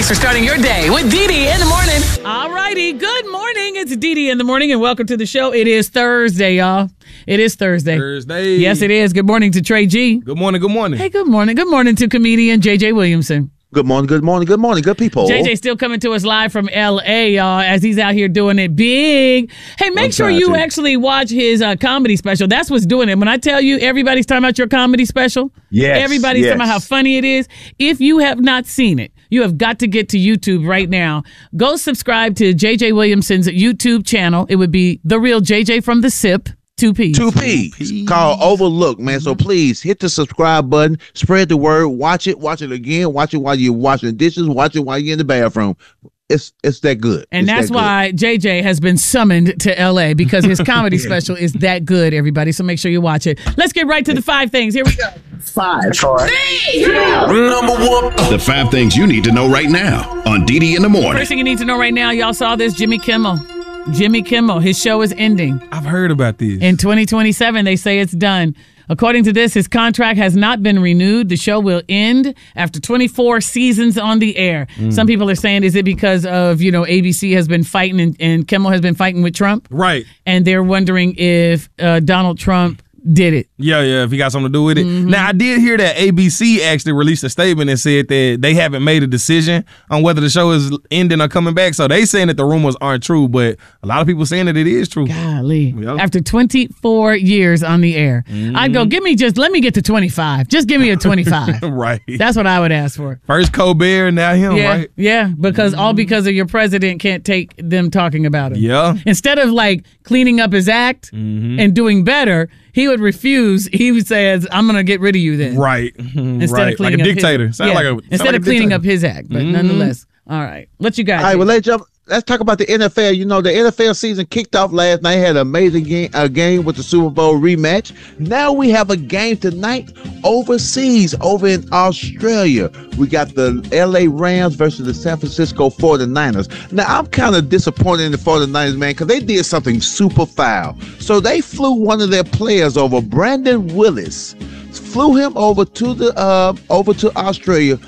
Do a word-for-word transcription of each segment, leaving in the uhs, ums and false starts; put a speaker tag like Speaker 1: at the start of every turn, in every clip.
Speaker 1: Thanks for starting your day with Dee Dee in the morning.
Speaker 2: All righty. Good morning. It's Dee Dee in the morning, and welcome to the show. It is Thursday, y'all. It is Thursday.
Speaker 3: Thursday.
Speaker 2: Yes, it is. Good morning to Trey G.
Speaker 3: Good morning. Good morning.
Speaker 2: Hey, good morning. Good morning to comedian J J Williamson.
Speaker 4: Good morning, good morning, good morning, good people.
Speaker 2: J J still coming to us live from L A, y'all, as he's out here doing it big. Hey, make
Speaker 4: I'm
Speaker 2: sure you
Speaker 4: to.
Speaker 2: actually watch his uh, comedy special. That's what's doing it. When I tell you everybody's talking about your comedy special,
Speaker 4: yes,
Speaker 2: everybody's
Speaker 4: yes.
Speaker 2: talking about how funny it is. If you have not seen it, you have got to get to YouTube right now. Go subscribe to J J Williamson's YouTube channel. It would be The Real J J from the Sip. Two P's.
Speaker 4: Two P's. Called Overlook, man. So please hit the subscribe button, spread the word, watch it, watch it again, watch it while you're washing dishes, watch it while you're in the bathroom. It's it's that good.
Speaker 2: And
Speaker 4: it's
Speaker 2: that's
Speaker 4: that
Speaker 2: why J J has been summoned to L A because his comedy special is that good, everybody. So make sure you watch it. Let's get right to the five things. Here we go.
Speaker 1: Five, four, three, two,
Speaker 5: Number one. The five things you need to know right now on Dee Dee in the morning.
Speaker 2: First thing you need to know right now, y'all saw this, Jimmy Kimmel. Jimmy Kimmel, his show is ending.
Speaker 3: I've heard about this.
Speaker 2: In twenty twenty-seven, they say it's done. According to this, his contract has not been renewed. The show will end after twenty-four seasons on the air. Mm. Some people are saying, is it because of, you know, A B C has been fighting and, and Kimmel has been fighting with Trump?
Speaker 3: Right.
Speaker 2: And they're wondering if uh, Donald Trump did it.
Speaker 3: Yeah, yeah, if he got something to do with it.
Speaker 2: Mm-hmm.
Speaker 3: Now, I did hear that A B C actually released a statement and said that they haven't made a decision on whether the show is ending or coming back. So they saying that the rumors aren't true, but a lot of people saying that it is true.
Speaker 2: Golly.
Speaker 3: Yep.
Speaker 2: After twenty-four years on the air,
Speaker 3: Mm-hmm.
Speaker 2: I'd go, give me just, let me get to twenty-five. Just give me a twenty-five.
Speaker 3: Right.
Speaker 2: That's what I would ask for.
Speaker 3: First Colbert, now him,
Speaker 2: Yeah,
Speaker 3: right?
Speaker 2: yeah, because all because of your president can't take them talking about him.
Speaker 3: Yeah.
Speaker 2: Instead of like cleaning up his act
Speaker 3: Mm-hmm.
Speaker 2: and doing better, he would refuse. He would say, I'm going to get rid of you then.
Speaker 3: Right.
Speaker 2: Instead
Speaker 3: right.
Speaker 2: of cleaning
Speaker 3: like a
Speaker 2: up
Speaker 3: dictator.
Speaker 2: His,
Speaker 3: Sound
Speaker 2: yeah,
Speaker 3: like a, sound
Speaker 2: instead
Speaker 3: like
Speaker 2: of
Speaker 3: a
Speaker 2: cleaning
Speaker 3: dictator.
Speaker 2: up his act, but
Speaker 3: Mm-hmm.
Speaker 2: nonetheless. All right. What you got?
Speaker 4: All right, well, let's jump. Let's talk about the N F L. You know, the N F L season kicked off last night. Had an amazing game, a game with the Super Bowl rematch. Now we have a game tonight overseas, over in Australia. We got the L A Rams versus the San Francisco forty-niners. Now, I'm kind of disappointed in the forty-niners, man, because they did something super foul. So they flew one of their players over, Brandon Willis. Flew him over to the uh over to Australia,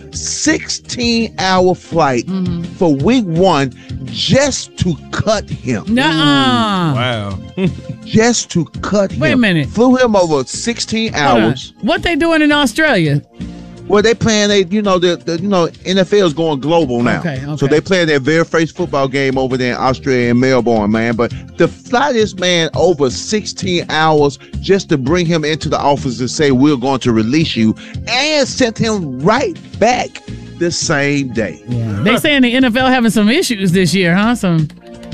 Speaker 4: sixteen hour flight
Speaker 2: Mm-hmm.
Speaker 4: for week one, just to cut him.
Speaker 2: Nuh-uh.
Speaker 3: Wow.
Speaker 4: Just to cut him.
Speaker 2: Wait a minute.
Speaker 4: Flew him over sixteen
Speaker 2: Hold on.
Speaker 4: hours.
Speaker 2: What they doing in Australia?
Speaker 4: Well, they playing they you know the, the you know N F L is going global now.
Speaker 2: Okay, okay.
Speaker 4: So they playing their very first football game over there in Australia in Melbourne, man. But to fly this man over sixteen hours just to bring him into the office and say we're going to release you, and sent him right back the same day.
Speaker 2: Yeah. They saying the N F L having some issues this year, huh? Some.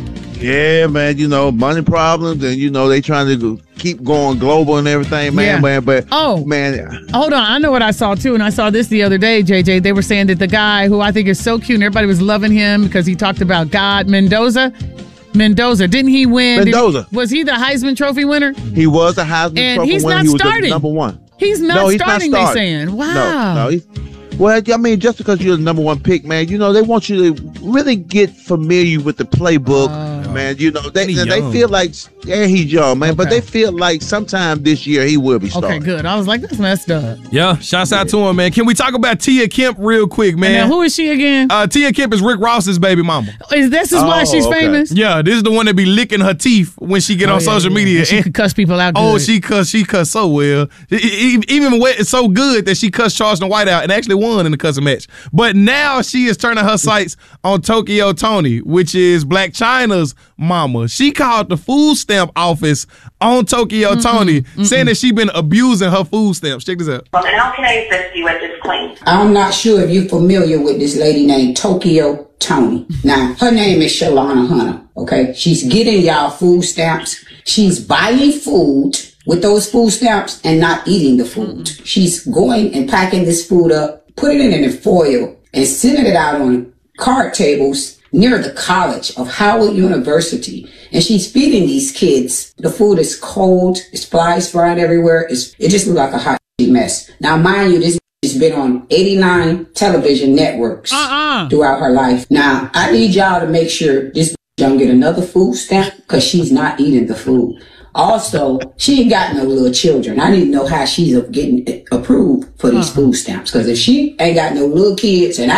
Speaker 4: Yeah, man, you know, money problems, and you know they trying to go, keep going global and everything, man.
Speaker 2: Yeah.
Speaker 4: Man, but
Speaker 2: Oh.
Speaker 4: man,
Speaker 2: Hold on, I know what I saw too, and I saw this the other day, J J. They were saying that the guy who I think is so cute, and everybody was loving him because he talked about God, Mendoza. Mendoza, didn't he win? Did he-
Speaker 4: Mendoza.
Speaker 2: was he the Heisman Trophy winner?
Speaker 4: he was a Heisman
Speaker 2: And
Speaker 4: Trophy
Speaker 2: he's
Speaker 4: winner.
Speaker 2: not
Speaker 4: He was the
Speaker 2: starting.
Speaker 4: number one.
Speaker 2: He's not
Speaker 4: no, he's
Speaker 2: starting.
Speaker 4: not
Speaker 2: They
Speaker 4: starting.
Speaker 2: saying,
Speaker 4: No,
Speaker 2: wow.
Speaker 4: no. He's, well, I mean, just because you're the number one pick, man, you know they want you to really get familiar with the playbook,
Speaker 2: Uh,
Speaker 4: man. You know they
Speaker 3: He's
Speaker 4: they
Speaker 3: young.
Speaker 4: feel like yeah he's young, man, but
Speaker 2: Okay.
Speaker 4: they feel like sometime this year he will be
Speaker 2: Okay,
Speaker 4: starting.
Speaker 2: good. I was like, that's messed up.
Speaker 3: Yeah, shouts out to him, man. Can we talk about Tia Kemp real quick,
Speaker 2: And
Speaker 3: man?
Speaker 2: now, who is she again?
Speaker 3: uh, Tia Kemp is Rick Ross's baby mama.
Speaker 2: is this is why
Speaker 4: oh,
Speaker 2: she's
Speaker 4: okay.
Speaker 2: famous?
Speaker 3: Yeah, this is the one that be licking her teeth when she get
Speaker 2: Oh,
Speaker 3: on
Speaker 2: yeah,
Speaker 3: social
Speaker 2: yeah.
Speaker 3: media.
Speaker 2: And she
Speaker 3: And-
Speaker 2: could cuss people out.
Speaker 3: oh,
Speaker 2: good.
Speaker 3: she cuss, she cuss so well. E- e- Even when it's so good that she cussed Charleston White out and actually won in the cussing match. But now she is turning her sights on Tokyo Tony, which is Black China's mama. She called the food stamp office on Tokyo Tony, saying that she been abusing her food stamps. Check this out.
Speaker 6: And how can I assist you with this claim?
Speaker 7: I'm not sure if you're familiar with this lady named Tokyo Tony. Now, her name is Shalana Hunter, okay? She's getting y'all food stamps. She's buying food with those food stamps and not eating the food. She's going and packing this food up, putting it in a foil, and sending it out on card tables near the College of Howard University. And she's feeding these kids. The food is cold. It's flies flying everywhere. It's, it just looks like a hot mess. Now, mind you, this has been on eighty-nine television networks
Speaker 2: Uh-uh.
Speaker 7: throughout her life. Now, I need y'all to make sure this don't get another food stamp because she's not eating the food. Also, she ain't got no little children. I need to know how she's getting approved for these food stamps. Because if she ain't got no little kids and I